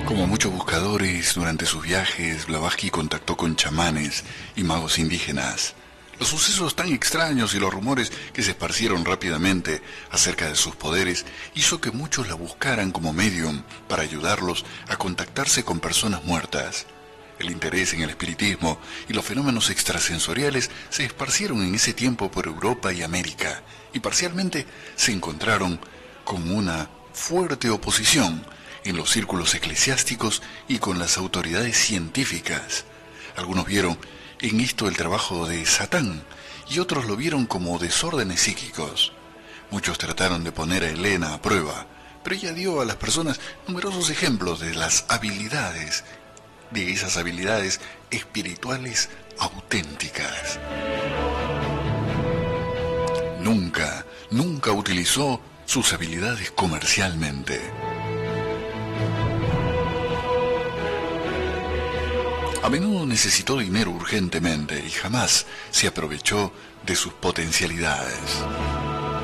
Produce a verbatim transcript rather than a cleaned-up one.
Como muchos buscadores, durante sus viajes, Blavatsky contactó con chamanes y magos indígenas. Los sucesos tan extraños y los rumores que se esparcieron rápidamente acerca de sus poderes hizo que muchos la buscaran como medium para ayudarlos a contactarse con personas muertas. El interés en el espiritismo y los fenómenos extrasensoriales se esparcieron en ese tiempo por Europa y América, y parcialmente se encontraron con una fuerte oposición en los círculos eclesiásticos y con las autoridades científicas. Algunos vieron en esto el trabajo de Satán y otros lo vieron como desórdenes psíquicos. Muchos trataron de poner a Elena a prueba, pero ella dio a las personas numerosos ejemplos de las habilidades, de esas habilidades espirituales auténticas. Nunca, nunca utilizó sus habilidades comercialmente. A menudo necesitó dinero urgentemente y jamás se aprovechó de sus potencialidades.